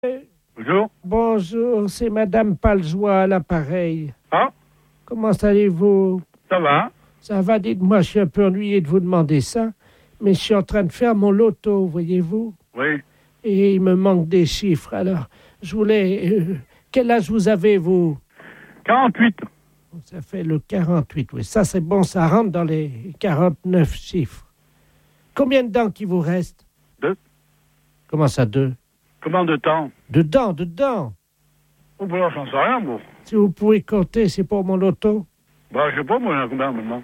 Bonjour. Bonjour, c'est Madame Paljoie à l'appareil. Ah, Comment allez-vous? ça va? Ça va, dites-moi, je suis un peu ennuyé de vous demander ça, mais je suis en train de faire mon loto, voyez-vous? Oui. Et il me manque des chiffres, alors je voulais... quel âge vous avez, vous? 48. Ça fait le 48, oui. Ça, c'est bon, ça rentre dans les 49 chiffres. Combien de dents qui vous reste? 2. Comment ça, 2? Combien de temps? De dents. Oh, ben là, j'en sais rien, moi. Si vous pouvez compter, c'est pour mon loto. Bah, je sais pas, moi, il y en a combien maintenant?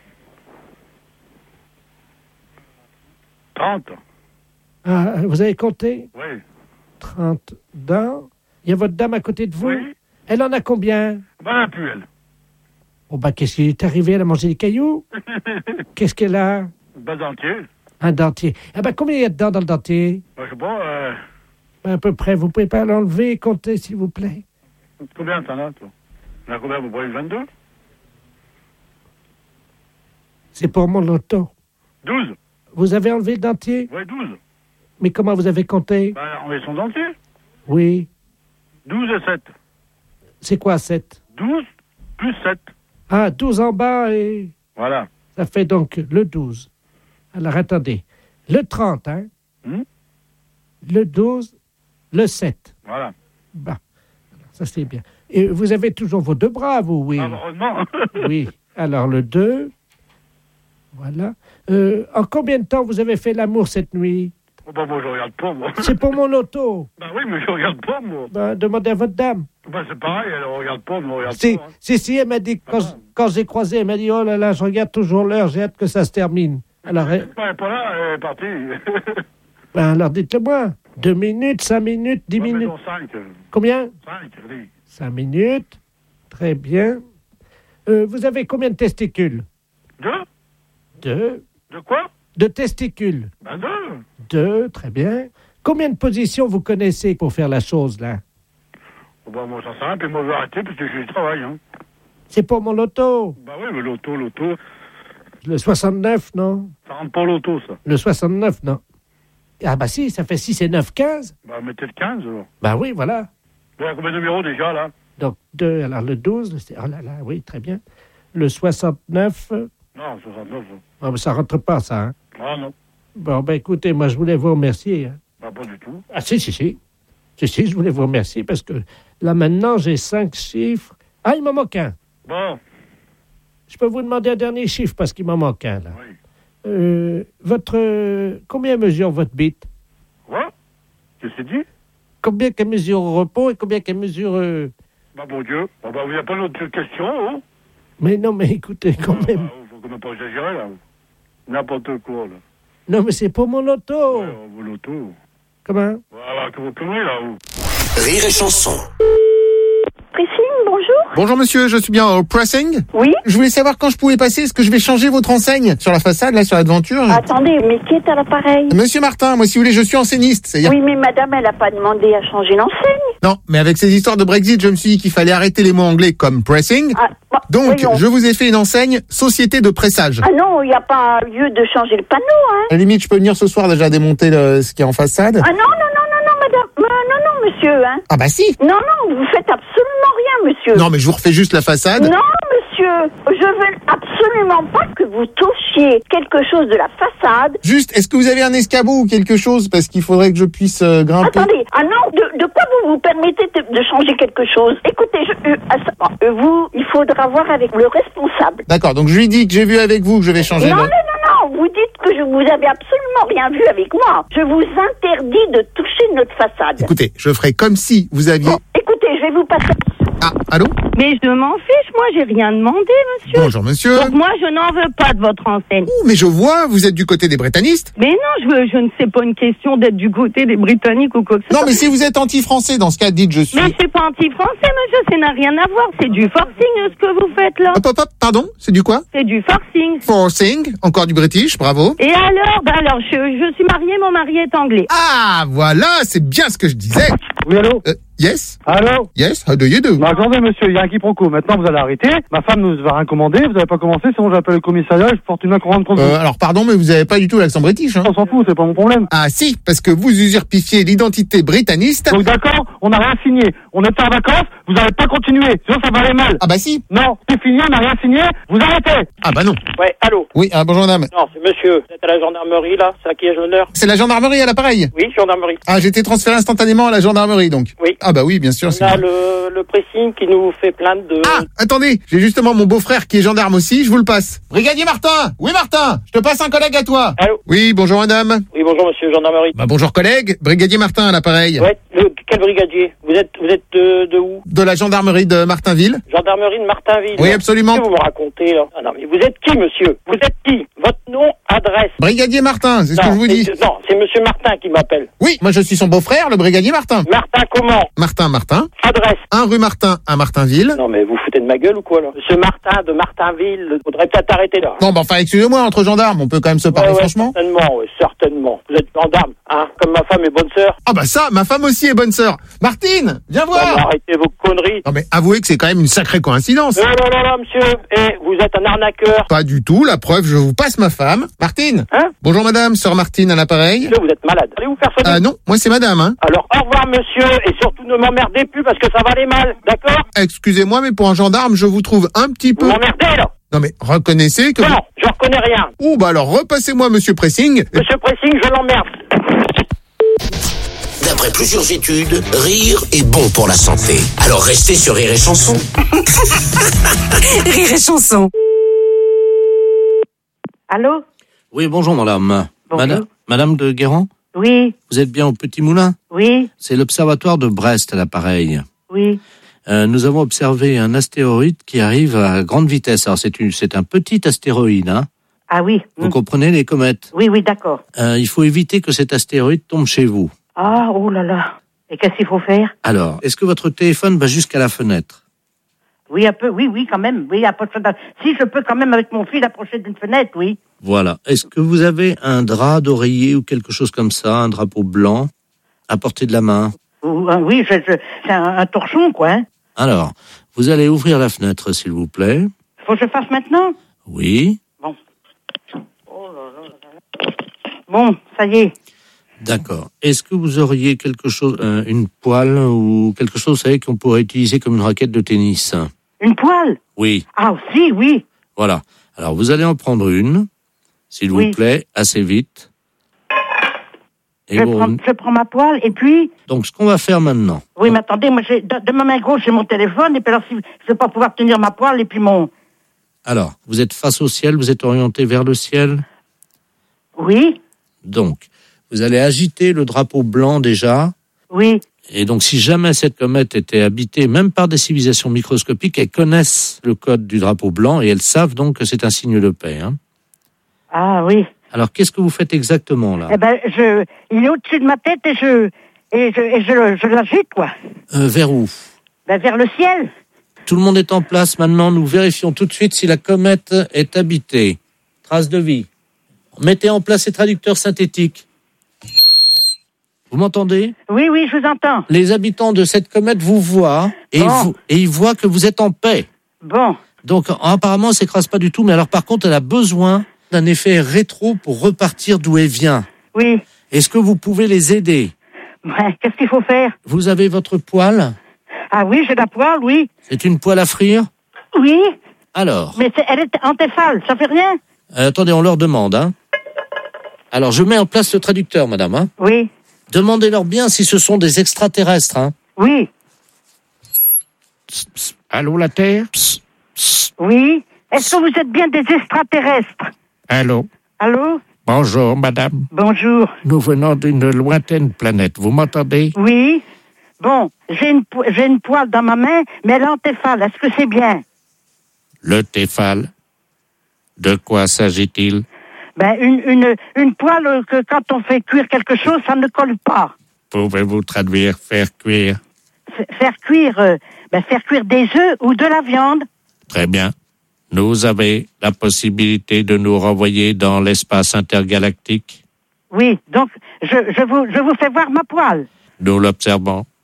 30. Ah, vous avez compté? Oui. 30 dents. Il y a votre dame à côté de vous? Oui. Elle en a combien? Ben, la plus, elle. Oh, bah, qu'est-ce qui est arrivé? Elle a mangé des cailloux? Qu'est-ce qu'elle a? Ben, dentier. Un dentier. Ah, bah, combien il y a de dents dans le dentier? Ben, je sais pas, À peu près. Vous pouvez pas l'enlever et compter, s'il vous plaît? combien t'en as, toi? Il y en a combien, vous voyez, 22? C'est pour mon loto. 12. Vous avez enlevé le dentier? Oui, 12. Mais comment vous avez compté? Ben, on met son dentier. Oui. 12 et 7. C'est quoi, 7? 12 plus 7. Ah, 12 en bas et... Voilà. Ça fait donc le 12. Alors, attendez. Le 30, hein? Le 12, le 7. Voilà. Bah, ça c'est bien. Et vous avez toujours vos deux bras, vous, oui? Ah, heureusement. Oui. Alors, le 2. Voilà. En combien de temps vous avez fait l'amour cette nuit? Oh, ben, moi, je regarde pas, moi. C'est pour mon loto. Ben oui, mais je regarde pas, moi. Ben, demandez à votre dame. Ben, c'est pareil, elle regarde pas, moi, regarde Si, pas. Hein. si, elle m'a dit, quand j'ai croisé, elle m'a dit, oh là là, je regarde toujours l'heure, j'ai hâte que ça se termine. Alors, Elle est pas là, elle est partie. alors dites-le-moi. 2 minutes, 5 minutes, 10 minutes. 5. Combien? 5, oui. 5 minutes. Très bien. Vous avez combien de testicules? 2? 2. De quoi? De testicules? Ben 2. 2, très bien. Combien de positions vous connaissez pour faire la chose, là? Oh, ben, moi, ça sert à rien, puis moi, je vais arrêter, parce que je travaille, hein. C'est pour mon loto. Ben oui, mais l'auto. Le 69, non? Ça rentre pas l'auto, ça. Le 69, non. Ah bah si, ça fait 6 et 9, 15. Ben, mettez le 15, alors. Bah oui, voilà. Il y a combien de numéros, déjà, là? Donc 2, alors le 12, oh là là, oui, très bien. Le 69, Non, 69. oh, mais ça rentre pas, ça, hein? Ah, non. Bon, ben écoutez, moi, je voulais vous remercier. Hein. Ben, pas du tout. Ah, si, je voulais vous remercier parce que là, maintenant, j'ai 5 chiffres. Ah, il m'en manque un. Bon. Je peux vous demander un dernier chiffre parce qu'il m'en manque un, là. Oui. Combien mesure votre bite? Quoi? Qu'est-ce que c'est dit? Combien qu'elle mesure au repos et combien qu'elle mesure... Ben, bon Dieu. Ben, il n'y a pas d'autre question, hein? Mais non, mais écoutez, quand même... Faut quand même pas exagérer, là. N'importe quoi, là. Non, mais c'est pour mon loto. Ouais, vos lotos. Comment? Voilà, que vous tournez, là, où? Rire et chanson. Pressing, bonjour. Bonjour monsieur, je suis bien au pressing. Oui. Je voulais savoir quand je pouvais passer, est-ce que je vais changer votre enseigne sur la façade, là, sur la devanture? Attendez, mais qui est à l'appareil? Monsieur Martin, moi si vous voulez, je suis enseigniste. C'est-à-dire... Oui, mais madame, elle n'a pas demandé à changer l'enseigne. Non, mais avec ces histoires de Brexit, je me suis dit qu'il fallait arrêter les mots anglais comme pressing. Ah, bah, Donc, voyons. je vous ai fait une enseigne société de pressage. Ah non, il n'y a pas lieu de changer le panneau, hein. À la limite, je peux venir ce soir déjà démonter ce qui est en façade. Ah non, madame. Non, monsieur, hein. Ah bah si. Non, vous faites absolument rien, monsieur. Non, mais je vous refais juste la façade. Non, monsieur, je veux absolument pas que vous touchiez quelque chose de la façade. Juste, est-ce que vous avez un escabeau ou quelque chose? Parce qu'il faudrait que je puisse grimper. Attendez, ah non, de quoi vous permettez de changer quelque chose? Écoutez, il faudra voir avec le responsable. D'accord, donc je lui dis que j'ai vu avec vous que je vais changer Non, vous dites que vous avez absolument rien vu avec moi. Je vous interdis de toucher notre façade. Écoutez, je ferai comme si vous aviez... Bon, écoutez, je vais vous passer... Ah, allô? Mais je m'en fiche, moi j'ai rien demandé, monsieur. Bonjour monsieur. Donc moi je n'en veux pas de votre enseigne. Oh, mais je vois, vous êtes du côté des britannistes. Mais non, je ne sais pas une question d'être du côté des Britanniques ou quoi que ce soit. Non, mais si vous êtes anti-français, dans ce cas, dites je suis... Mais je suis pas anti-français, monsieur, ça n'a rien à voir. C'est du forcing ce que vous faites là. Hop, pardon, c'est du quoi? C'est du forcing. Forcing, encore du british, bravo. Et alors, je suis mariée, mon mari est anglais. Ah, voilà, c'est bien ce que je disais. Oui, allô? Yes. Allô? Yes. How do you do? Bah, attendez, monsieur, il y a un quiproquo. Maintenant, vous allez arrêter. Ma femme nous va rien commander. Vous n'avez pas commencé, sinon j'appelle le commissariat et je porte une main courante contre vous. Alors, pardon, mais vous avez pas du tout l'accent british, hein? On s'en fout, c'est pas mon problème. Ah, si, parce que vous usurpifiez l'identité britanniste. Donc, d'accord, on n'a rien signé. On était en vacances, vous n'avez pas continué. Sinon, ça va aller mal. Ah, bah si. Non, c'est fini, on n'a rien signé. Vous arrêtez. Ah, bah non. Ouais, allô? Oui, bonjour, madame. Non, c'est monsieur. Vous êtes à la gendarmerie, là? C'est à qui ai-je l'honneur? C'est la gendarmerie à l'appareil. Oui, gendarmerie. Ah, j'ai été transféré instantanément à la gendarmerie, donc. Oui. Ah, bah oui, bien sûr. On a le pressing qui nous fait plainte de... Ah, attendez, j'ai justement mon beau-frère qui est gendarme aussi, je vous le passe. Brigadier Martin. Oui, Martin, je te passe un collègue à toi. Allô? Oui, bonjour, madame. Oui, bonjour, monsieur, gendarmerie. Bah, bonjour, collègue. Brigadier Martin à l'appareil. Ouais, quel brigadier? Vous êtes de où? De la gendarmerie de Martinville. Gendarmerie de Martinville. Oui, absolument. Qu'est-ce que vous me racontez, là? Ah non, mais vous êtes qui, monsieur? Vous êtes qui? Votre nom, adresse? Brigadier Martin, c'est ce que je vous dis. Non, c'est monsieur Martin qui m'appelle. Oui, moi je suis son beau-frère, le brigadier Martin. Martin comment? Martin. Adresse? 1 rue Martin à Martinville. Non, mais vous foutez de ma gueule ou quoi, là? Monsieur Martin de Martinville, faudrait peut-être arrêter, là. Non, bah enfin, excusez-moi, entre gendarmes, on peut quand même se parler franchement. Certainement. Vous êtes gendarme, hein? Comme ma femme est bonne sœur. Ah bah ça, ma femme aussi est bonne sœur. Martine, viens voir. Non, arrêtez vos conneries. Non mais avouez que c'est quand même une sacrée coïncidence. Non, monsieur. Vous êtes un arnaqueur. Pas du tout, la preuve, je vous passe ma femme. Martine. Hein? Bonjour madame, sœur Martine à l'appareil. Monsieur, vous êtes malade. Allez vous faire soigner. Ah non, moi c'est madame, hein. Alors, au revoir, monsieur, et surtout ne m'emmerdez plus parce que ça va aller mal, d'accord? Excusez-moi, mais pour un gendarme, je vous trouve un petit peu... Vous m'emmerdez, là? Non mais reconnaissez que... Non, je reconnais rien. Oh bah alors repassez-moi monsieur Pressing. Monsieur Pressing, je l'emmerde. D'après plusieurs études, rire est bon pour la santé. Alors restez sur Rire et Chanson. Rire et Chanson. Allô? Oui, bonjour madame. Bonjour. Madame de Guérand? Oui, Vous êtes bien au Petit Moulin? oui, C'est l'observatoire de Brest à l'appareil. oui. Nous avons observé un astéroïde qui arrive à grande vitesse. Alors c'est un petit astéroïde, hein. Ah oui. Vous comprenez les comètes? Oui, d'accord. Il faut éviter que cet astéroïde tombe chez vous. Ah, oh là là. Et qu'est-ce qu'il faut faire? Alors, est-ce que votre téléphone va jusqu'à la fenêtre? Oui, un peu, oui, quand même. Oui, si je peux quand même avec mon fils approcher d'une fenêtre, oui. Voilà. Est-ce que vous avez un drap d'oreiller ou quelque chose comme ça, un drapeau blanc, à portée de la main? Oui, c'est un torchon, quoi. Hein. Alors, vous allez ouvrir la fenêtre, s'il vous plaît. Faut que je fasse maintenant? Oui. Bon. Oh là là. Bon, ça y est. D'accord. Est-ce que vous auriez quelque chose, une poêle ou quelque chose, vous savez, qu'on pourrait utiliser comme une raquette de tennis? Une poêle? Oui. Ah, si, oui. Voilà. Alors, vous allez en prendre une, s'il vous plaît, assez vite. Et je prends ma poêle et puis... Donc, ce qu'on va faire maintenant... Oui, mais attendez, moi, de ma main gauche, j'ai mon téléphone, et puis alors, si je ne vais pas pouvoir tenir ma poêle, et puis mon... Alors, vous êtes face au ciel, vous êtes orienté vers le ciel? Oui. Donc, vous allez agiter le drapeau blanc déjà. Oui. Et donc, si jamais cette comète était habitée, même par des civilisations microscopiques, elles connaissent le code du drapeau blanc, et elles savent donc que c'est un signe de paix. Hein. Ah oui. Alors, qu'est-ce que vous faites exactement, là? Eh ben, il est au-dessus de ma tête et je l'agite, quoi. Vers où? Ben, vers le ciel. Tout le monde est en place maintenant. Nous vérifions tout de suite si la comète est habitée. Trace de vie. Mettez en place ces traducteurs synthétiques. Vous m'entendez? Oui, je vous entends. Les habitants de cette comète vous voient et ils voient que vous êtes en paix. Bon. Donc, apparemment, elle ne s'écrase pas du tout. Mais alors, par contre, elle a besoin d'un effet rétro pour repartir d'où elle vient. Oui. Est-ce que vous pouvez les aider? Ouais, qu'est-ce qu'il faut faire? Vous avez votre poêle? Ah oui, j'ai la poêle, oui. C'est une poêle à frire? Oui. Alors? Mais elle est en Tefal, ça fait rien? Attendez, on leur demande. Hein. Alors, je mets en place le traducteur, madame. Hein. Oui. Demandez-leur bien si ce sont des extraterrestres. Hein. Oui. Psst, psst. Allô, la Terre? Psst, psst. Oui. Est-ce que vous êtes bien des extraterrestres? Allô? Allô? Bonjour, madame. Bonjour. Nous venons d'une lointaine planète. Vous m'entendez? Oui. Bon, j'ai une poêle dans ma main, mais elle est en Tefal. Est-ce que c'est bien? Le Tefal? De quoi s'agit-il? Ben, une poêle que quand on fait cuire quelque chose, ça ne colle pas. Pouvez-vous traduire faire cuire? Faire cuire des œufs ou de la viande. Très bien. Vous avez la possibilité de nous renvoyer dans l'espace intergalactique? Oui, donc je vous fais voir ma poêle. Nous l'observons.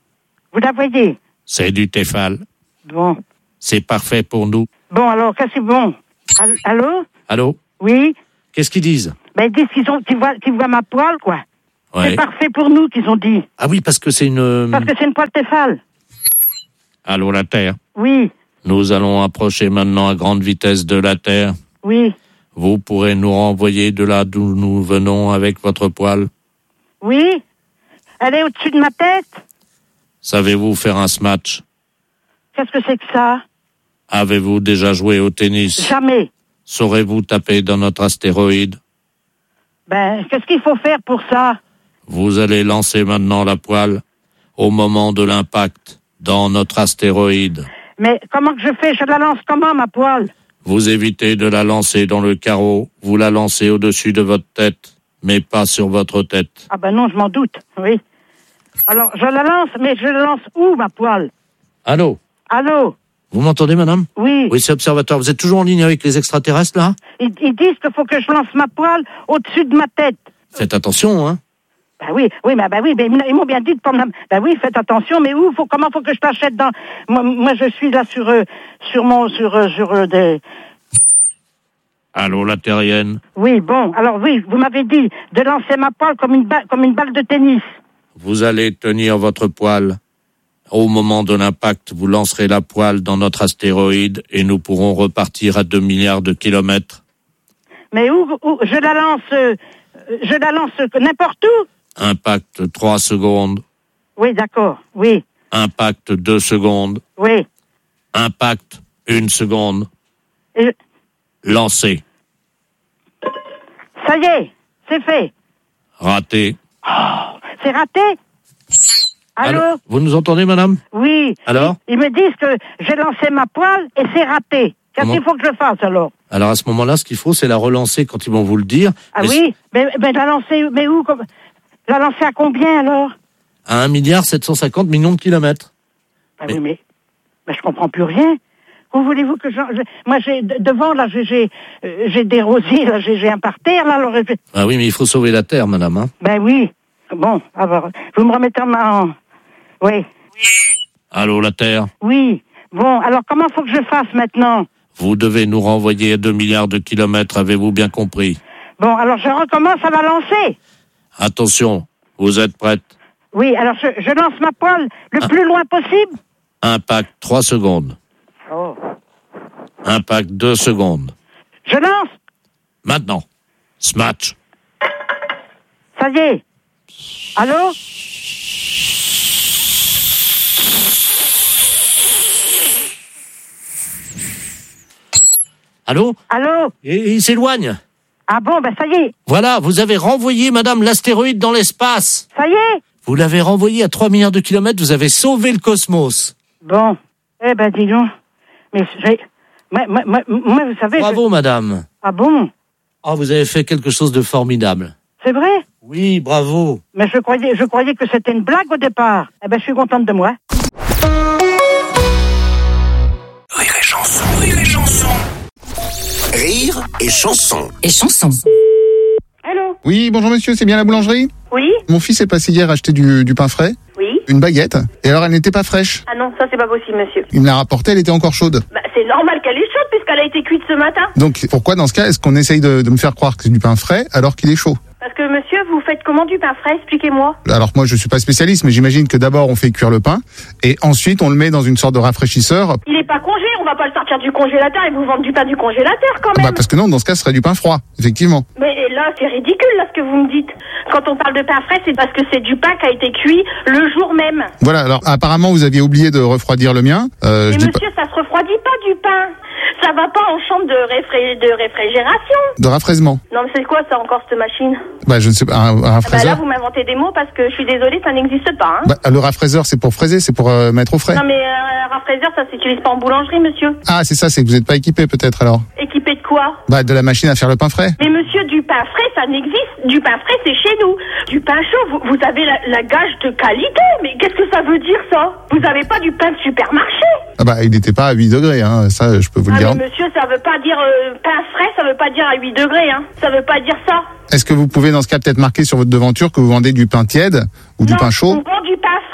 Vous la voyez? C'est du Tefal. Bon. C'est parfait pour nous. Bon, alors, qu'est-ce que c'est bon? Allô? Allô? Oui? Qu'est-ce qu'ils disent? Ben, ils disent qu'ils voient ma poêle, quoi. Ouais. C'est parfait pour nous, qu'ils ont dit. Ah oui, parce que c'est une... Parce que c'est une poêle Tefal. Allô, la Terre? Oui. Nous allons approcher maintenant à grande vitesse de la Terre. Oui. Vous pourrez nous renvoyer de là d'où nous venons avec votre poêle. Oui? Elle est au-dessus de ma tête? Savez-vous faire un smash? Qu'est-ce que c'est que ça? Avez-vous déjà joué au tennis? Jamais. Saurez-vous taper dans notre astéroïde? Ben, qu'est-ce qu'il faut faire pour ça? Vous allez lancer maintenant la poêle au moment de l'impact dans notre astéroïde. Mais comment que je fais? Je la lance comment, ma poêle? Vous évitez de la lancer dans le carreau. Vous la lancez au-dessus de votre tête, mais pas sur votre tête. Ah ben non, je m'en doute, oui. Alors, je la lance, mais je la lance où, ma poêle? Allô? Allô? Vous m'entendez, madame? Oui. Oui, c'est Observatoire. Vous êtes toujours en ligne avec les extraterrestres, là? Ils disent qu'il faut que je lance ma poêle au-dessus de ma tête. Faites attention, hein? Ben oui, mais ils m'ont bien dit de prendre la... Ben oui, faites attention, mais où? Comment faut que je t'achète dans... Moi, je suis là sur des... Allô, la terrienne? Oui, bon, alors oui, vous m'avez dit de lancer ma poêle comme une balle de tennis. Vous allez tenir votre poêle. Au moment de l'impact, vous lancerez la poêle dans notre astéroïde et nous pourrons repartir à 2 milliards de kilomètres. Mais où je la lance n'importe où? Impact 3 secondes. Oui, d'accord, oui. Impact 2 secondes. Oui. Impact 1 seconde. Lancé. Ça y est, c'est fait. Raté. Oh, c'est raté? Allô? Vous nous entendez, madame? Oui. Alors? Ils me disent que j'ai lancé ma poêle et c'est raté. Qu'est-ce qu'il faut que je fasse, alors? Alors, à ce moment-là, ce qu'il faut, c'est la relancer quand ils vont vous le dire. Ah oui? Mais la lancer, mais où? La lancer à combien, alors? À 1,750 milliard de kilomètres. Ah oui, mais je comprends plus rien. Où voulez-vous que moi, j'ai devant, là, j'ai des rosiers, là, j'ai un parterre, là, alors... Ah oui, mais il faut sauver la Terre, madame, hein? Ben oui. Bon, alors, vous me remettez en... Oui. Allô, la Terre? Oui. Bon, alors, comment faut que je fasse, maintenant? Vous devez nous renvoyer à 2 milliards de kilomètres, avez-vous bien compris? Bon, alors, je recommence à la lancer. Attention, vous êtes prête? Oui, alors, je lance ma poêle le plus loin possible. Impact 3 secondes. Oh. Impact 2 secondes. Je lance. Maintenant. Smash. Ça y est. Allô? Allô? Allô? Et il s'éloigne. Ah bon, ben ça y est. Voilà, vous avez renvoyé, madame, l'astéroïde dans l'espace. Ça y est. Vous l'avez renvoyé à 3 milliards de kilomètres, vous avez sauvé le cosmos. Bon. Eh ben, dis donc. Mais moi, vous savez... Bravo, madame. Ah bon? Oh, vous avez fait quelque chose de formidable. C'est vrai? Oui, bravo. Mais je croyais que c'était une blague au départ. Eh ben, je suis contente de moi. Rire et chanson. Rire et chanson. Rire et chanson. Et chanson. Allô? Oui, bonjour monsieur, c'est bien la boulangerie? Oui? Mon fils est passé hier acheter du pain frais, Oui? une baguette, et alors elle n'était pas fraîche. Ah non, ça c'est pas possible, monsieur. Il me l'a rapportée, elle était encore chaude. Bah, c'est normal qu'elle est chaude puisqu'elle a été cuite ce matin. Donc pourquoi dans ce cas est-ce qu'on essaye de me faire croire que c'est du pain frais alors qu'il est chaud? Parce que monsieur, vous faites comment du pain frais? Expliquez-moi. Alors moi je suis pas spécialiste, mais j'imagine que d'abord on fait cuire le pain, et ensuite on le met dans une sorte de rafraîchisseur. Il est pas congé, on va pas le sortir du congélateur et vous vendre du pain du congélateur quand même. Bah parce que non, dans ce cas ce serait du pain froid, effectivement. Mais là, c'est ridicule là ce que vous me dites. Quand on parle de pain frais, c'est parce que c'est du pain qui a été cuit le jour même. Voilà, alors apparemment vous aviez oublié de refroidir le mien. Mais monsieur, ça se refroidit pas du pain. Ça va pas en chambre de réfrigération. De rafraisement. Non mais c'est quoi ça encore cette machine? Bah je ne sais pas, un Bah rafraiseur. là vous m'inventez des mots parce que je suis désolée, ça n'existe pas. Hein. Bah, le rafraiseur c'est pour fraiser, c'est pour mettre au frais. Non mais un rafraiseur ça s'utilise pas en boulangerie monsieur. Ah c'est ça, c'est que vous n'êtes pas équipé peut-être alors. Équipé de quoi? Bah de la machine à faire le pain frais. Mais monsieur, du pain frais ça n'existe. Du pain frais c'est chez nous. Du pain chaud, vous avez la gage de qualité. Mais qu'est-ce que ça veut dire ça? Vous avez pas du pain de supermarché? Ah bah il n'était pas à 8 degrés, hein, ça je peux vous le dire. Mais monsieur, ça veut pas dire pain frais, ça veut pas dire à 8 degrés, hein. Ça veut pas dire ça. Est-ce que vous pouvez dans ce cas peut-être marquer sur votre devanture que vous vendez du pain tiède ou du pain chaud? On vend du pain frais, monsieur.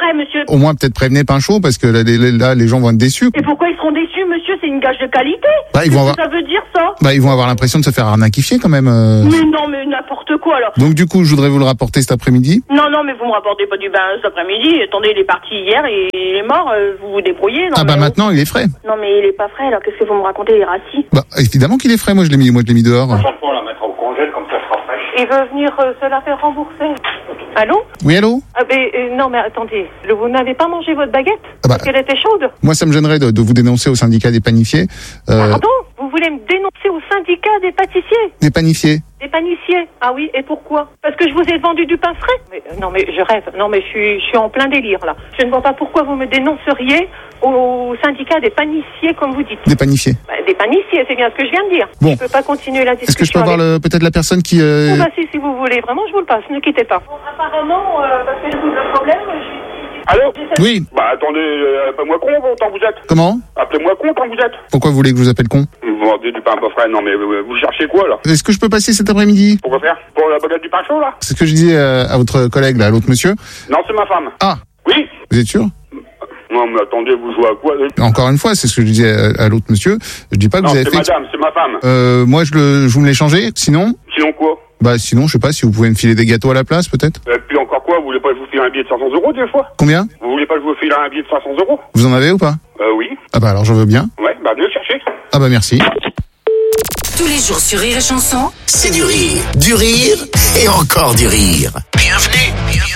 Au moins, peut-être prévenez Pinchot, parce que là, les gens vont être déçus. Et pourquoi ils seront déçus, monsieur? C'est une gage de qualité. Bah, ils vont avoir... Ça veut dire ça? Bah, ils vont avoir l'impression de se faire arnaquifier quand même. Mais non, mais n'importe quoi alors. Donc du coup, je voudrais vous le rapporter cet après-midi. Non, mais vous me rapportez pas du bain cet après-midi. Attendez, il est parti hier et il est mort. Vous vous débrouillez. Non, Maintenant, il est frais. Non, mais il est pas frais. Alors qu'est-ce que vous me racontez, les racis? Bah, évidemment qu'il est frais. Moi, je l'ai mis dehors. On la mettre au congèle comme ça sera fraîche. Il veut venir se la faire rembourser. Allô? Oui, allô? Non, mais attendez. Vous n'avez pas mangé votre baguette? Parce qu'elle était chaude. Moi, ça me gênerait de vous dénoncer au syndicat des panifiers. Pardon? Vous voulez me dénoncer au syndicat des pâtissiers? Des panifiers. Des panifiers? Ah oui, et pourquoi? Parce que je vous ai vendu du pain frais? Non, mais je rêve. Non, mais je suis en plein délire, là. Je ne vois pas pourquoi vous me dénonceriez au syndicat des panifiers, comme vous dites. Des panifiers? Des panifiers, c'est bien ce que je viens de dire. Bon. Je peux pas continuer la discussion. Est-ce que je peux avoir peut-être la personne qui... si vous voulez. Vraiment, je vous le passe. Ne quittez pas. Bon, apparemment, parce que je vous le problème, Allô? Oui. Bah attendez, appelez-moi con tant que vous êtes. Comment? Appelez-moi con tant que vous êtes. Pourquoi vous voulez que je vous appelle con? Vous vendez du pain pas frais, non mais vous cherchez quoi là? Est-ce que je peux passer cet après-midi? Pourquoi faire? Pour la baguette du pain chaud là? C'est ce que je disais à votre collègue là, à l'autre monsieur. Non, c'est ma femme. Ah. Oui. Vous êtes sûr? Non mais attendez, vous jouez à quoi? Encore une fois, c'est ce que je disais à l'autre monsieur. Je dis pas que non, vous avez fait... Non, c'est madame, c'est ma femme. Moi, vous me l'échangez, sinon? Sinon quoi? Bah sinon, je sais pas, si vous pouvez me filer des gâteaux à la place, peut-être? Puis encore quoi? Vous voulez pas que je vous file un billet de 500 € des fois? Combien? Vous voulez pas que je vous file un billet de 500 €? Vous en avez ou pas? Oui. Ah bah alors j'en veux bien. Ouais, bah venez le chercher. Ah bah merci. Tous les jours sur Rire et Chanson. C'est du rire et encore du rire. Bienvenue.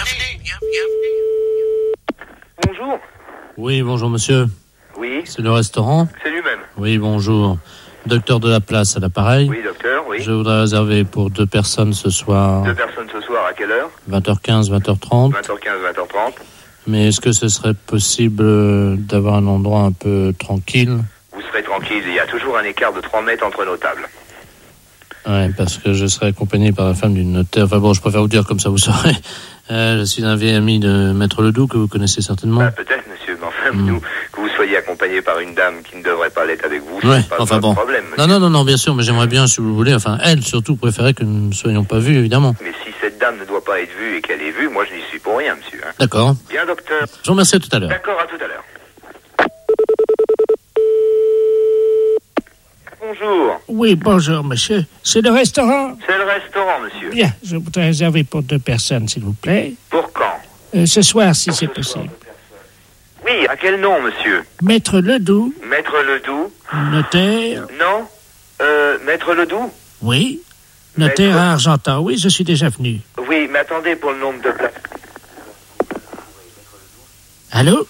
Bonjour. Oui, bonjour monsieur. Oui. C'est le restaurant? C'est lui-même. Oui, bonjour. Docteur de la place à l'appareil. Oui, docteur, oui. Je voudrais réserver pour 2 personnes ce soir. 2 personnes ce soir, à quelle heure? 20h15, 20h30. 20h15, 20h30. Mais est-ce que ce serait possible d'avoir un endroit un peu tranquille? Vous serez tranquille, il y a toujours un écart de 3 mètres entre nos tables. Oui, parce que je serai accompagné par la femme d'une notaire. Enfin bon, je préfère vous dire comme ça, vous saurez. Je suis un vieil ami de Maître Ledoux, que vous connaissez certainement. Peut-être, monsieur, mais enfin, nous, que vous soyez accompagné par une dame qui ne devrait pas l'être avec vous, Ouais, c'est pas enfin un bon. problème. Monsieur. Non, bien sûr, mais j'aimerais bien, si vous voulez, enfin, elle surtout préférait que nous ne soyons pas vus, évidemment. Mais si cette dame ne doit pas être vue et qu'elle est vue, moi je n'y suis pour rien, monsieur. Hein. D'accord. Bien, docteur. Je vous remercie, à tout à l'heure. D'accord, à tout à l'heure. Bonjour. Oui, bonjour, monsieur. C'est le restaurant? C'est le restaurant, monsieur. Bien, je voudrais réserver pour 2 personnes, s'il vous plaît. Pour quand? Ce soir, si c'est possible. Oui, à quel nom, monsieur? Maître Ledoux. Maître Ledoux. Notaire. Non. Maître Ledoux. Oui. Notaire à Argentan. Oui, je suis déjà venu. Oui, mais attendez pour le nombre de places. Allô?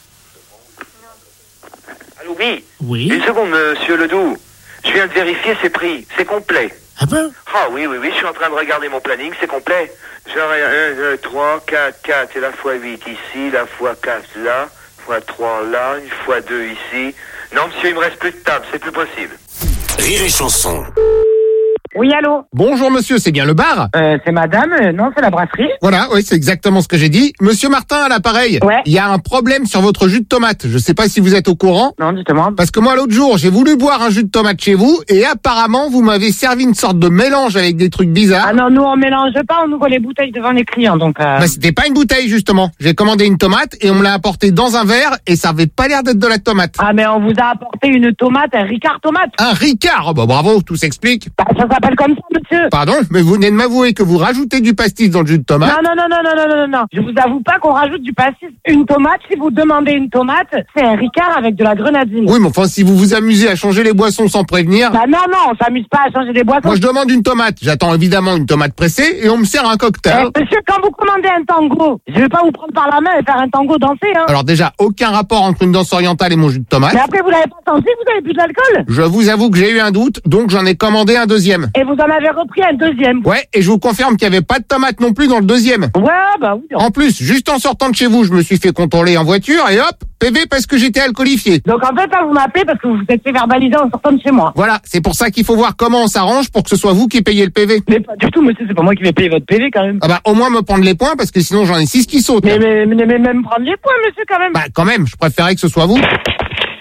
Allô, oui. Oui. Une seconde, monsieur Ledoux. Je viens de vérifier ses prix. C'est complet. Ah bon? Ah oui, je suis en train de regarder mon planning, c'est complet. J'aurai 1, 2, 3, 4, 4, et la fois 8 ici, la fois 4 là, fois 3 là, une fois 2 ici. Non, monsieur, il me reste plus de table, c'est plus possible. Rire et Chanson. Oui, allô? Bonjour monsieur, c'est bien le bar? C'est madame, non, c'est la brasserie. Voilà, oui, c'est exactement ce que j'ai dit. Monsieur Martin à l'appareil. Ouais. Il y a un problème sur votre jus de tomate. Je sais pas si vous êtes au courant. Non, dites-moi. Parce que moi, l'autre jour, j'ai voulu boire un jus de tomate chez vous et apparemment, vous m'avez servi une sorte de mélange avec des trucs bizarres. Ah non, nous on mélange pas, on ouvre les bouteilles devant les clients, donc... Bah, c'était pas une bouteille, justement. J'ai commandé une tomate et on me l'a apportée dans un verre et ça avait pas l'air d'être de la tomate. Ah, mais on vous a apporté une tomate, un Ricard tomate. Un Ricard? Oh, bah bravo, tout s'explique. Bah, ça s'appelle comme ça, monsieur. Pardon, mais vous venez de m'avouer que vous rajoutez du pastis dans le jus de tomate. Non. Je vous avoue pas qu'on rajoute du pastis. Une tomate, si vous demandez une tomate, c'est un Ricard avec de la grenadine. Oui, mais enfin, si vous vous amusez à changer les boissons sans prévenir... Bah non, on s'amuse pas à changer des boissons. Moi, je demande une tomate. J'attends évidemment une tomate pressée et on me sert un cocktail. Monsieur, quand vous commandez un tango, je vais pas vous prendre par la main et faire un tango dansé, hein. Alors déjà, aucun rapport entre une danse orientale et mon jus de tomate. Mais après, vous l'avez pas senti, vous avez bu de l'alcool. Je vous avoue que j'ai eu un doute, donc j'en ai commandé un deuxième. Et vous en avez repris un deuxième. Ouais, et je vous confirme qu'il n'y avait pas de tomate non plus dans le deuxième. Ouais, bah oui. En plus, juste en sortant de chez vous, je me suis fait contrôler en voiture et hop, PV parce que j'étais alcoolifié. Donc en fait, là, vous m'appelez parce que vous vous êtes fait verbaliser en sortant de chez moi. Voilà, c'est pour ça qu'il faut voir comment on s'arrange pour que ce soit vous qui payez le PV. Mais pas du tout, monsieur, c'est pas moi qui vais payer votre PV quand même. Ah bah au moins me prendre les points parce que sinon j'en ai 6 qui sautent. Mais même prendre les points, monsieur, quand même. Bah quand même, je préférais que ce soit vous.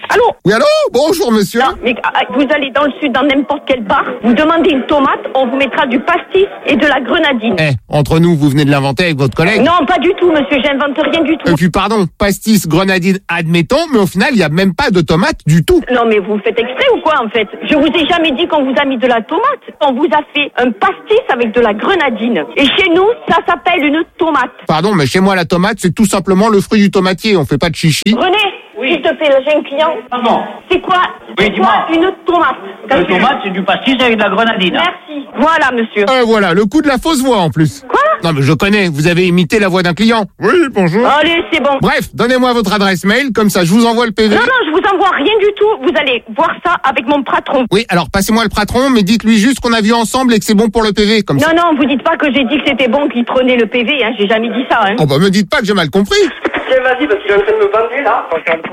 Allô? Oui, allô? Bonjour, monsieur. Non, mais vous allez dans le sud, dans n'importe quel bar, vous demandez une tomate, on vous mettra du pastis et de la grenadine. Entre nous, vous venez de l'inventer avec votre collègue? Non, pas du tout, monsieur, j'invente rien du tout. Et puis, pardon, pastis, grenadine, admettons, mais au final, il n'y a même pas de tomate du tout. Non, mais vous faites exprès ou quoi, en fait? Je vous ai jamais dit qu'on vous a mis de la tomate. On vous a fait un pastis avec de la grenadine. Et chez nous, ça s'appelle une tomate. Pardon, mais chez moi, la tomate, c'est tout simplement le fruit du tomatier. On fait pas de chichi. René, s'il te plaît, là, j'ai un client. Pardon. C'est quoi? Oui, C'est quoi une tomate? La tomate, c'est du pastis avec de la grenadine. Merci. Voilà, monsieur. Voilà, le coup de la fausse voix en plus. Quoi? Non, mais je connais, vous avez imité la voix d'un client. Oui, bonjour. Allez, c'est bon. Bref, donnez-moi votre adresse mail, comme ça je vous envoie le PV. Non, je vous envoie rien du tout. Vous allez voir ça avec mon patron. Oui, alors passez-moi le patron, mais dites-lui juste qu'on a vu ensemble et que c'est bon pour le PV, comme ça. Non, vous dites pas que j'ai dit que c'était bon qu'il prenait le PV, hein. J'ai jamais dit ça, hein. Oh bah me dites pas que j'ai mal compris. Tiens, vas-y, parce qu'il est en train de me bander, là.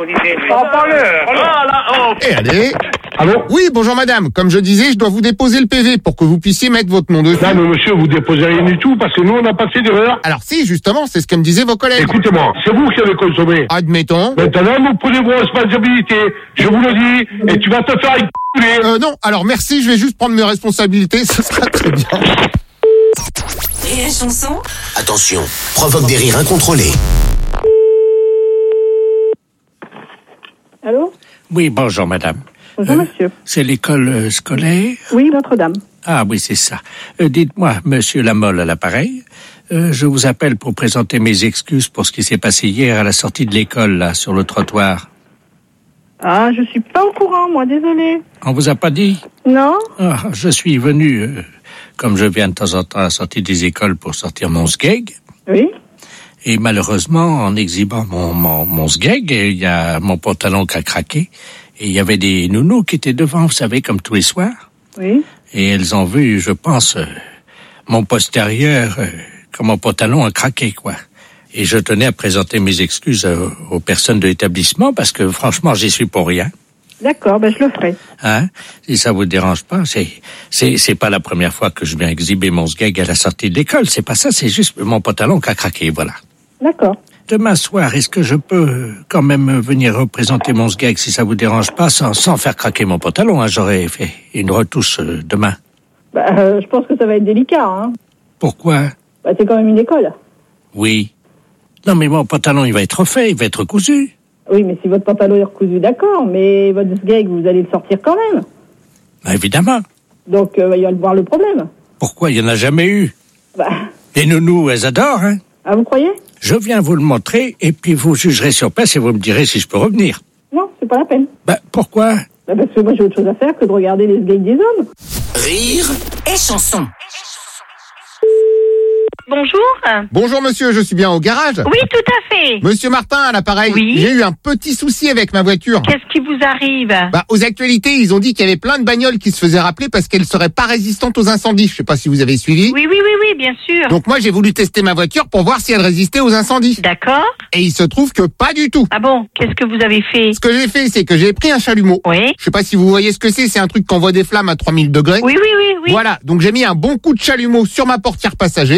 Et allez. Allô? Oui, bonjour madame. Comme je disais, je dois vous déposer le PV pour que vous puissiez mettre votre nom dessus. Non, mais monsieur, vous déposez rien du tout, parce que nous, on n'a pas fait d'erreur. Alors si, justement, c'est ce que me disaient vos collègues. Écoutez-moi, c'est vous qui avez consommé. Admettons. Maintenant, vous prenez vos responsabilités. Je vous le dis, et tu vas te faire écouler. Non, alors merci, je vais juste prendre mes responsabilités, ce sera très bien. Rire et chanson. Attention, provoque des rires incontrôlés. Allô? Oui, bonjour madame. Bonjour monsieur. C'est l'école scolaire? Oui, Notre-Dame. Ah oui, c'est ça. Dites-moi, monsieur Lamolle à l'appareil, je vous appelle pour présenter mes excuses pour ce qui s'est passé hier à la sortie de l'école, là, sur le trottoir. Ah, je suis pas au courant, moi, désolé. On vous a pas dit? Non? Ah, je suis venu, comme je viens de temps en temps à la sortie des écoles pour sortir mon sgeg. Oui. Et malheureusement, en exhibant mon sgeg, il y a mon pantalon qui a craqué. Et il y avait des nounous qui étaient devant, vous savez, comme tous les soirs. Oui. Et elles ont vu, je pense, mon postérieur, quand mon pantalon a craqué, quoi. Et je tenais à présenter mes excuses aux personnes de l'établissement parce que, franchement, j'y suis pour rien. D'accord, je le ferai. Hein? Si ça vous dérange pas, c'est pas la première fois que je viens exhiber mon sgeg à la sortie de l'école. C'est pas ça, c'est juste mon pantalon qui a craqué, voilà. D'accord. Demain soir, est-ce que je peux quand même venir représenter mon sgeg si ça vous dérange pas, sans faire craquer mon pantalon, hein? J'aurais fait une retouche demain. Je pense que ça va être délicat, hein. Pourquoi? C'est quand même une école. Oui. Non, mais mon pantalon, il va être refait, il va être cousu. Oui, mais si votre pantalon est recousu, d'accord, mais votre sgeg, vous allez le sortir quand même. Évidemment. Donc, il va y avoir le problème. Pourquoi? Il n'y en a jamais eu. Les nounous, elles adorent, hein. Ah, vous croyez? Je viens vous le montrer, et puis vous jugerez sur place et vous me direz si je peux revenir. Non, c'est pas la peine. Pourquoi? Parce que moi, j'ai autre chose à faire que de regarder les sgegs des hommes. Rire et chanson. Bonjour. Bonjour monsieur, je suis bien au garage? Oui, tout à fait. Monsieur Martin à l'appareil. Oui. J'ai eu un petit souci avec ma voiture. Qu'est-ce qui vous arrive? Aux actualités, ils ont dit qu'il y avait plein de bagnoles qui se faisaient rappeler parce qu'elles seraient pas résistantes aux incendies. Je sais pas si vous avez suivi. Oui, bien sûr. Donc moi, j'ai voulu tester ma voiture pour voir si elle résistait aux incendies. D'accord. Et il se trouve que pas du tout. Ah bon? Qu'est-ce que vous avez fait? Ce que j'ai fait, c'est que j'ai pris un chalumeau. Oui. Je sais pas si vous voyez ce que c'est un truc qui envoie des flammes à 3000 degrés. Oui. Voilà, donc j'ai mis un bon coup de chalumeau sur ma portière passager.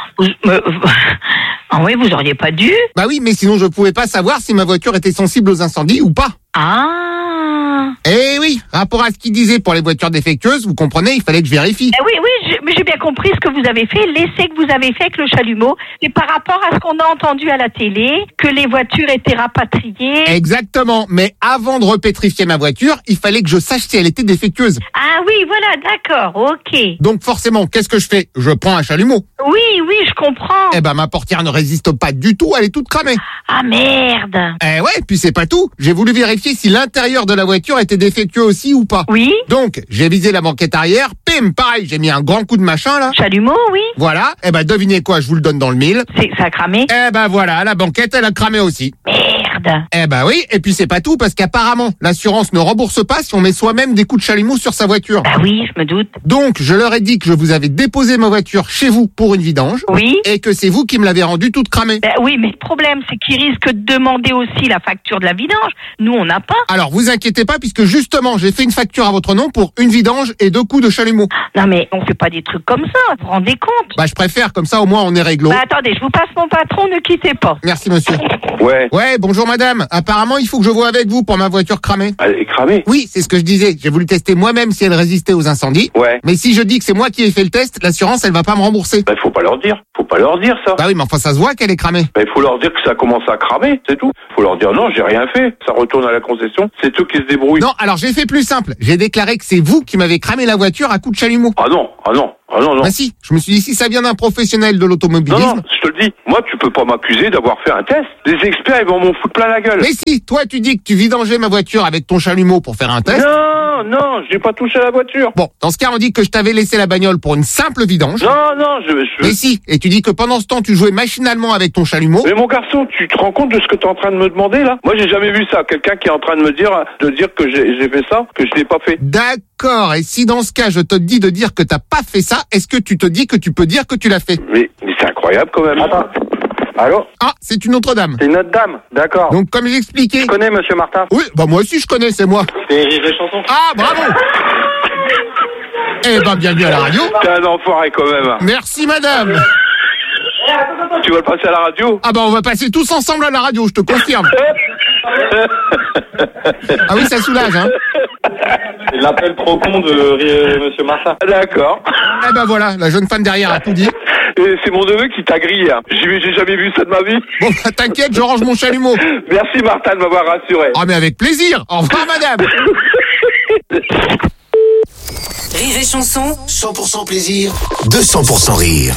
Ah oui, vous auriez pas dû? Bah oui, mais sinon je pouvais pas savoir si ma voiture était sensible aux incendies ou pas. Ah. Eh oui, rapport à ce qu'il disait pour les voitures défectueuses, vous comprenez, il fallait que je vérifie. Oui, j'ai bien compris ce que vous avez fait, l'essai que vous avez fait avec le chalumeau, et par rapport à ce qu'on a entendu à la télé, que les voitures étaient rapatriées. Exactement, mais avant de repétrifier ma voiture, il fallait que je sache si elle était défectueuse. Ah oui, voilà, d'accord, ok. Donc forcément, qu'est-ce que je fais? Je prends un chalumeau. Oui, je comprends. Eh ben ma portière ne résiste pas du tout, elle est toute cramée. Ah merde. Eh ouais, puis c'est pas tout. J'ai voulu vérifier si l'intérieur de la voiture était défectueux aussi ou pas. Oui. Donc, j'ai visé la banquette arrière, pim, pareil, j'ai mis un grand coup de machin là. Chalumeau, oui. Voilà, eh ben devinez quoi, je vous le donne dans le mille. Ça a cramé. Eh ben voilà, la banquette elle a cramé aussi. Merde. Eh ben oui, et puis c'est pas tout parce qu'apparemment, l'assurance ne rembourse pas si on met soi-même des coups de chalumeau sur sa voiture. Bah oui, je me doute. Donc, je leur ai dit que je vous avais déposé ma voiture chez vous pour une vidange. Oui. Et que c'est vous qui me l'avez rendue toute cramée. Bah oui, mais le problème, c'est qu'ils risquent de demander aussi la facture de la vidange. Nous, on n'a pas. Alors, vous inquiétez pas puisque justement, j'ai fait une facture à votre nom pour une vidange et 2 coups de chalumeau. Non mais, on fait pas des trucs comme ça, vous vous rendez compte? Bah, je préfère, comme ça au moins on est réglo. Bah attendez, je vous passe mon patron, ne quittez pas. Merci monsieur. Ouais. Ouais, bonjour. bonjour madame. Apparemment, il faut que je voie avec vous pour ma voiture cramée. Elle est cramée? Oui, c'est ce que je disais. J'ai voulu tester moi-même si elle résistait aux incendies. Ouais. Mais si je dis que c'est moi qui ai fait le test, l'assurance, elle va pas me rembourser. Bah, faut pas leur dire. Faut pas leur dire ça. Bah oui, mais enfin, ça se voit qu'elle est cramée. Bah, il faut leur dire que ça commence à cramer, c'est tout. Faut leur dire non, j'ai rien fait. Ça retourne à la concession. C'est eux qui se débrouillent. Non, alors j'ai fait plus simple. J'ai déclaré que c'est vous qui m'avez cramé la voiture à coups de chalumeau. Ah non. Bah si, je me suis dit si ça vient d'un professionnel de l'automobilisme. Non, je te le dis. Moi, tu peux pas m'accuser d'avoir fait un test. Les experts, ils vont m'en foutre plein la gueule. Mais si, toi tu dis que tu vidangeais ma voiture avec ton chalumeau pour faire un test. Non, j'ai pas touché à la voiture. Bon, dans ce cas, on dit que je t'avais laissé la bagnole pour une simple vidange. Non, Mais si, et tu dis que pendant ce temps, tu jouais machinalement avec ton chalumeau. Mais mon garçon, tu te rends compte de ce que t'es en train de me demander, là? Moi, j'ai jamais vu ça. Quelqu'un qui est en train de me dire que j'ai fait ça, que je l'ai pas fait. D'accord, et si dans ce cas, je te dis de dire que t'as pas fait ça, est-ce que tu te dis que tu peux dire que tu l'as fait? Mais c'est incroyable quand même. Attends. Allô? Ah, c'est une autre dame. C'est une autre dame, d'accord. Donc, comme j'expliquais... Tu connais Monsieur Martin? Oui, bah moi aussi je connais, c'est moi. C'est Rire et Chanson. Ah, bravo. Eh ben, bienvenue à la radio. T'es un enfoiré quand même. Merci madame. Tu vas le passer à la radio? Ah bah on va passer tous ensemble à la radio, je te confirme. Ah oui, ça soulage, hein. C'est l'appel trop con de Monsieur Martin. D'accord. Eh ben voilà, la jeune femme derrière a tout dit. Et c'est mon neveu qui t'a grillé. Hein. J'ai jamais vu ça de ma vie. Bon, bah, t'inquiète, je range mon chalumeau. Merci Martin de m'avoir rassuré. Ah mais avec plaisir. Au revoir madame. Rire et Chanson. 100% plaisir, 200% rire.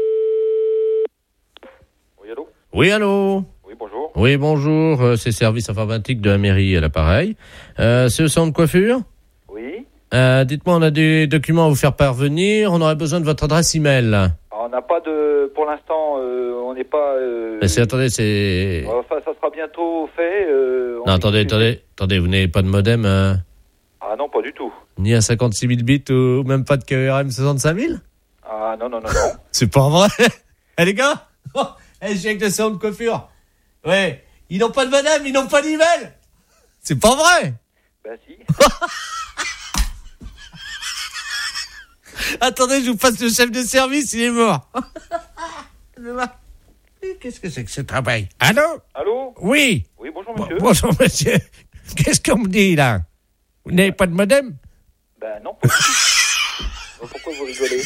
Oui, allô? Oui, bonjour. Oui, bonjour. C'est service informatique de la mairie à l'appareil. C'est le salon de coiffure? Oui. Dites-moi, on a des documents à vous faire parvenir. On aurait besoin de votre adresse email. Alors, on n'a pas de... Pour l'instant, on n'est pas... Attendez, c'est... Enfin, ça sera bientôt fait. Non, attendez, vous n'avez pas de modem Ah non, pas du tout. ni à 56 000 bits ou même pas de KRM 65 000? Ah non. C'est pas vrai. Eh les gars, je suis avec le salon de coiffure. Ouais, ils n'ont pas de modem, ils n'ont pas d'email. C'est pas vrai. Bah si. Attendez, je vous passe le chef de service, il est mort. Qu'est-ce que c'est que ce travail? Allô? Allô? Oui. Oui, bonjour monsieur. Bonjour monsieur. Qu'est-ce qu'on me dit là? Vous n'avez pas de modem? Ben non, pas du tout. Pourquoi vous rigolez?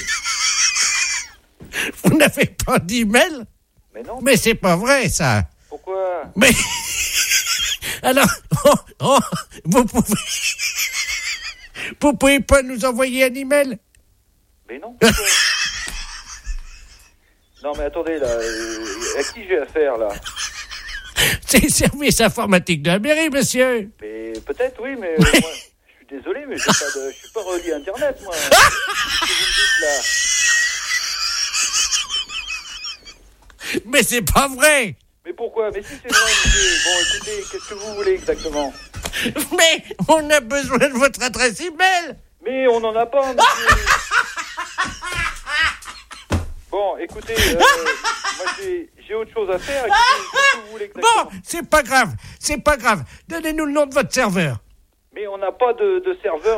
Vous n'avez pas d'email? Mais non. Mais c'est pas vrai ça. Pourquoi? Mais alors, vous pouvez pas nous envoyer un email? Mais non. Non mais attendez là, à qui j'ai affaire là? C'est le service informatique de la mairie, monsieur. Mais peut-être oui, mais moi, je suis désolé, mais je suis pas relié à Internet moi. Qu'est-ce que vous me dites là? Mais c'est pas vrai. Mais pourquoi? Mais si c'est vrai, monsieur. Bon, écoutez, qu'est-ce que vous voulez exactement? Mais on a besoin de votre adresse email. Mais on n'en a pas, monsieur. Bon, écoutez, moi j'ai autre chose à faire. Écoutez, qu'est-ce que vous voulez exactement? Bon, c'est pas grave. Donnez-nous le nom de votre serveur. Mais on n'a pas de serveur.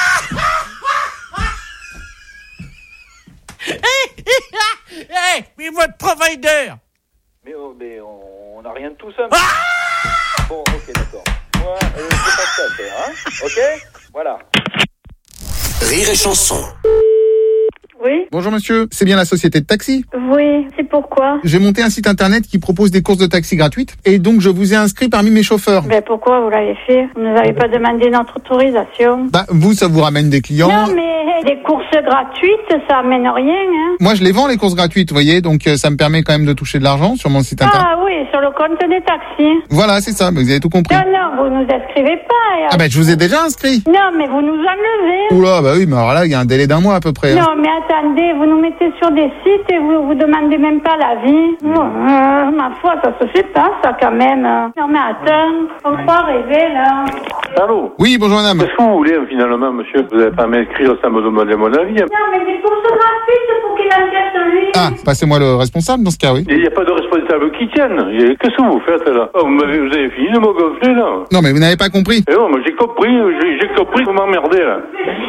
Mais votre provider. Mais on n'a rien de tout ça. Bon, ok, d'accord. Moi, c'est pas ça à faire, hein. Ok? Voilà. Rire et Chanson. Oui. Bonjour monsieur, c'est bien la société de taxi? Oui, c'est pourquoi? J'ai monté un site internet qui propose des courses de taxi gratuites et donc je vous ai inscrit parmi mes chauffeurs. Mais pourquoi vous l'avez fait? Vous nous avez pas demandé notre autorisation. Bah vous, ça vous ramène des clients. Non mais les courses gratuites, ça amène rien, hein. Moi je les vends les courses gratuites, vous voyez, donc ça me permet quand même de toucher de l'argent sur mon site internet. Ah oui, sur le compte des taxis. Voilà, c'est ça, mais vous avez tout compris. Non, vous nous inscrivez pas. Ah bah je vous ai déjà inscrit. Non, mais vous nous enlevez. Oula, bah oui, mais alors là, il y a un délai d'un mois à peu près. Non, mais attendez, vous nous mettez sur des sites et vous demandez même pas l'avis. Ma foi, ça se fait pas, ça, quand même. Non, mais attends, faut pas rêver, là. Allô? Oui, bonjour madame. Qu'est-ce que vous voulez finalement, monsieur? Vous n'allez pas m'écrire ça me demander mon avis. Non, mais c'est pour ce graphiste, c'est pour qu'il enquête lui. Ah, passez-moi le responsable dans ce cas, oui. Il n'y a pas de responsable qui tienne. Qu'est-ce que vous faites là? Oh, vous avez fini de me gonfler là? Non, mais vous n'avez pas compris. Eh non, mais j'ai compris que vous m'emmerdez là.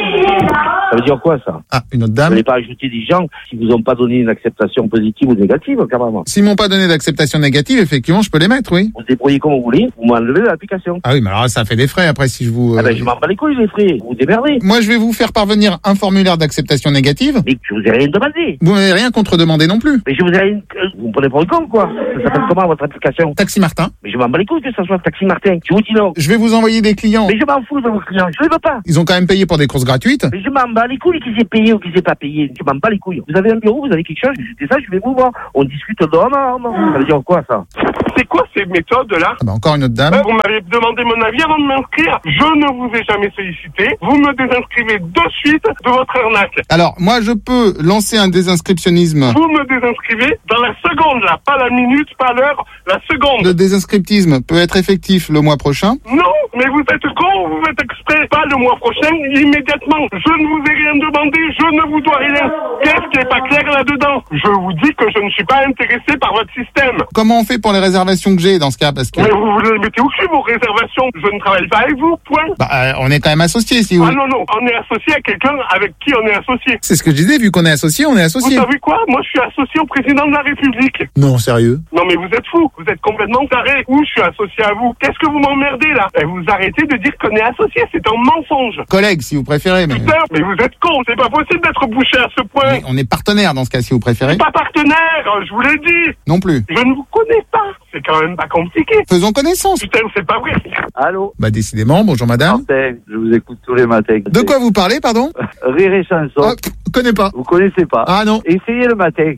Ça veut dire quoi ça? Ah, une autre Vous dame. n'allez pas ajouter des gens qui vous ont pas donné une acceptation positive ou négative, carrément. S'ils m'ont pas donné d'acceptation négative, effectivement, je peux les mettre, oui. Vous débrouillez comme vous voulez, vous m'enlevez de l'application. Ah oui, mais alors ça fait des frais après si je vous... Ah ben je m'en bats les couilles les frais, vous vous démerdez. Moi, je vais vous faire parvenir un formulaire d'acceptation négative. Mais je vous ai rien demandé. Vous n'avez rien contre-demandé non plus. Mais je vous ai rien... Vous me prenez pour le con quoi? Ça s'appelle comment votre application? Taxi Martin. Mais je m'en bats les couilles que ça soit Taxi Martin. Je vous dis non. Je vais vous envoyer des clients. Mais je m'en fous de vos clients, je les veux pas. Ils ont quand même payé pour des courses gratuites. Mais je m'en bats les couilles qui s'est payé ou qui s'est pas payé. Je m'en bats les couilles. Vous avez un bureau, vous avez quelque chose, c'est ça, je vais vous voir. On discute d'homme à homme. Ça veut dire quoi ça? C'est quoi ces méthodes-là? Ah bah encore une autre dame. Vous m'avez demandé mon avis avant de m'inscrire. Je ne vous ai jamais sollicité. Vous me désinscrivez de suite de votre arnaque. Alors, moi, je peux lancer un désinscriptionnisme. Vous me désinscrivez dans la seconde, là. Pas la minute, pas l'heure, la seconde. Le désinscriptisme peut être effectif le mois prochain. Non, mais vous êtes con, vous faites exprès. Pas le mois prochain, immédiatement. Je ne vous ai rien demandé, je ne vous dois rien. Qu'est-ce qui est pas clair là-dedans? Je vous dis que je ne suis pas intéressé par votre système. Comment on fait pour les réservations que j'ai dans ce cas? Parce que... Mais vous les mettez au cul, vos réservations. Je ne travaille pas avec vous, point. Bah, on est quand même associés, si vous... Ah non, on est associé à quelqu'un avec qui on est associé. C'est ce que je disais, vu qu'on est associés, on est associés. Vous savez quoi? Moi, je suis associé au président de la République. Non, sérieux? Non, mais vous êtes fous. Vous êtes complètement taré. Ou je suis associé à vous. Qu'est-ce que vous m'emmerdez, là? Et vous arrêtez de dire qu'on est associé. C'est un mensonge. Collègue, si vous préférez, mais... Putain, mais vous êtes con. C'est pas possible d'être bouché à ce point. Mais on est partenaire dans ce cas, si vous préférez. Pas partenaire, je vous l'ai dit. Non plus. Je ne vous connais pas. C'est quand même pas compliqué. Faisons connaissance. Putain, c'est pas vrai. Allô? Bah, décidément, bonjour madame. Martin, je vous écoute tous les matins. De quoi vous parlez, pardon? Rire et chanson. Ah, connais pas. Vous connaissez pas? Ah non. Essayez le matin,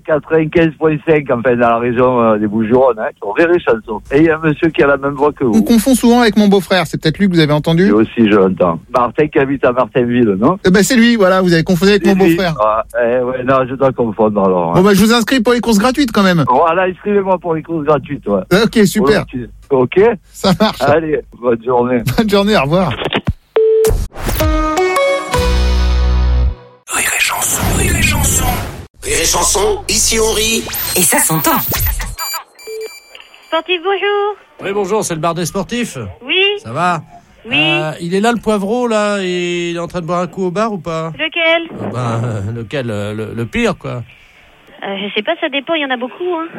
95.5, enfin, dans la région des Bouches-du-Rhône, hein, sur Rire et chanson. Et il y a un monsieur qui a la même voix que vous. On confond souvent avec mon beau-frère, c'est peut-être lui que vous avez entendu? Lui aussi, je l'entends. Martin qui habite à Martinville, non? Ben c'est lui, voilà, vous avez confondu avec mon beau-frère. Ah, ouais, non, je dois confondre alors. Bon, bah, je vous inscris pour les courses gratuites quand même. Voilà, inscrivez-moi pour les courses gratuites, ouais. Ok, super. Ok? Ça marche. Allez, bonne journée. Bonne journée, au revoir. Rire et chanson, rire et chanson. Rire et chanson, ici on rit. Et ça s'entend. Sportif, bonjour. Oui, bonjour, c'est le bar des sportifs. Oui. Ça va? Oui. Il est là, le poivreau, là, et il est en train de boire un coup au bar ou pas? Lequel? Lequel? Le pire, quoi. Je sais pas, ça dépend, il y en a beaucoup, hein.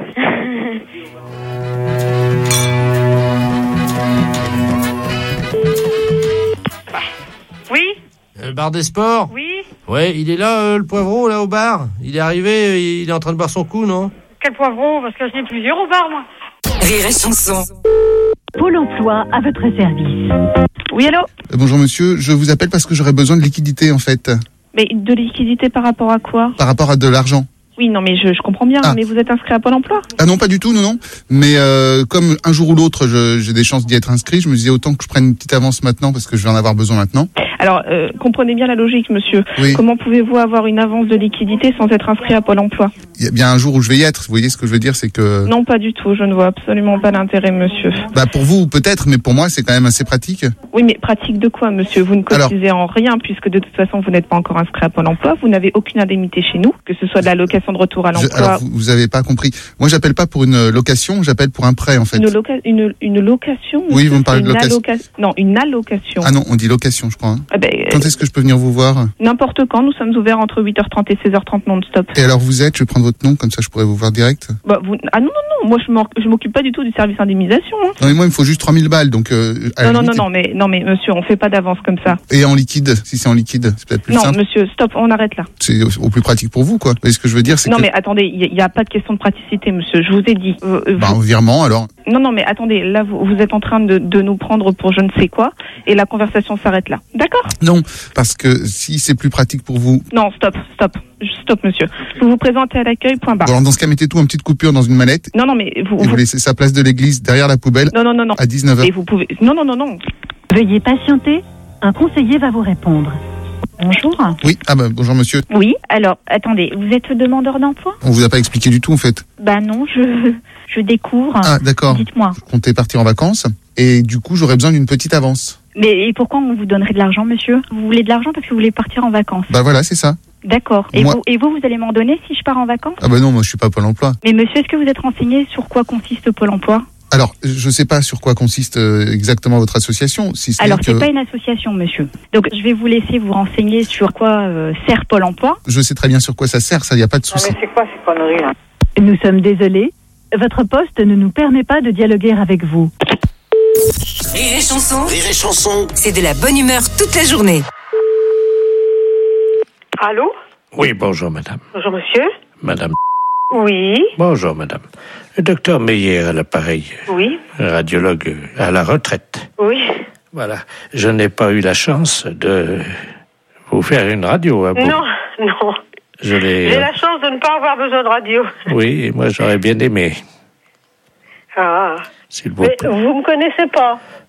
Oui? Le bar des sports? Oui? Ouais, il est là, le poivreau, là, au bar. Il est arrivé, il est en train de boire son coup, non? Quel poivron? Parce que je n'ai plusieurs au bar, moi. Rire et chanson. Pôle emploi à votre service. Oui, allô? Bonjour monsieur, je vous appelle parce que j'aurais besoin de liquidité en fait. Mais de liquidité par rapport à quoi? Par rapport à de l'argent. Oui, non, mais je comprends bien, Ah. mais vous êtes inscrit à Pôle emploi? Ah non, pas du tout, non. Mais comme un jour ou l'autre, j'ai des chances d'y être inscrit, je me disais autant que je prenne une petite avance maintenant parce que je vais en avoir besoin maintenant. Alors, comprenez bien la logique, monsieur. Oui. Comment pouvez-vous avoir une avance de liquidité sans être inscrit à Pôle emploi? Il y a bien un jour où je vais y être. Vous voyez ce que je veux dire, c'est que... Non, pas du tout. Je ne vois absolument pas l'intérêt, monsieur. Bah pour vous peut-être, mais pour moi c'est quand même assez pratique. Oui, mais pratique de quoi, monsieur? Vous ne cotisez en rien, puisque de toute façon, vous n'êtes pas encore inscrit à Pôle emploi. Vous n'avez aucune indemnité chez nous, que ce soit de la location de retour à l'emploi. Alors vous avez pas compris. Moi j'appelle pas pour une location, j'appelle pour un prêt en fait. Une location, monsieur, Oui, vous me parlez de une location. Non, une allocation. Ah non, on dit location je crois. Hein. Ah ben, Quand est-ce que je peux venir vous voir? N'importe quand. Nous sommes ouverts entre 8h30 et 16h30 non-stop. Et alors vous êtes, je vais prendre votre nom, comme ça je pourrais vous voir direct. Bah, Ah non, moi je m'occupe pas du tout du service indemnisation. Hein. Non mais moi il me faut juste 3000 balles, donc... Non, mais monsieur, on fait pas d'avance comme ça. Et en liquide, si c'est en liquide, c'est peut-être plus simple. Non, monsieur, stop, on arrête là. C'est au plus pratique pour vous, quoi. Vous voyez ce que je veux dire, c'est Non, que... mais attendez, il y a pas de question de praticité, monsieur. Je vous ai dit. Bah, au virement, alors. Non, mais attendez, là, vous êtes en train de nous prendre pour je ne sais quoi, et la conversation s'arrête là. D'accord? Non, parce que si c'est plus pratique pour vous... Non, stop, monsieur. Vous vous présentez à l'accueil, point barre. Bon, alors dans ce cas, mettez tout en petite coupure dans une mallette. Non, mais et vous laissez sa place de l'église derrière la poubelle. Non. À 19h. Et vous pouvez... Non. Veuillez patienter, un conseiller va vous répondre. Bonjour. Oui, bonjour monsieur. Oui, alors, attendez, vous êtes demandeur d'emploi? On vous a pas expliqué du tout, en fait. Bah non, je découvre. Ah, d'accord. Dites-moi. Je comptais partir en vacances. et du coup, j'aurais besoin d'une petite avance. Mais et pourquoi on vous donnerait de l'argent, monsieur? Vous voulez de l'argent parce que vous voulez partir en vacances? Bah voilà, c'est ça. D'accord. Et Moi- vous allez m'en donner si je pars en vacances? Ah bah non, moi je suis pas Pôle emploi. Mais monsieur, est-ce que vous êtes renseigné sur quoi consiste Pôle emploi? Alors, je sais pas sur quoi consiste exactement votre association. Si ce Alors, n'est c'est que pas une association, monsieur. Donc, je vais vous laisser vous renseigner sur quoi sert Pôle emploi. je sais très bien sur quoi ça sert, ça y a pas de souci. c'est quoi ces conneries là? Nous sommes désolés. Votre poste ne nous permet pas de dialoguer avec vous. Rire et chanson, Rire et chanson. c'est de la bonne humeur toute la journée. Allô? Oui, bonjour, madame. Bonjour monsieur. Madame. Oui. Bonjour, madame. Le docteur Meyer à l'appareil. Oui. Radiologue à la retraite. Oui. Voilà. Je n'ai pas eu la chance de vous faire une radio à vous. Non. J'ai la chance de ne pas avoir besoin de radio. Oui, moi j'aurais bien aimé. Ah. S'il vous Mais plaît. vous me connaissez pas.